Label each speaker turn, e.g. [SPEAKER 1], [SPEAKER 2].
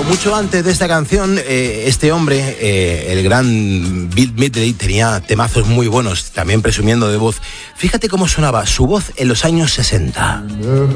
[SPEAKER 1] mucho antes de esta canción, este hombre, el gran Bill Medley, tenía temazos muy buenos, también presumiendo de voz. Fíjate cómo sonaba su voz en los años 60.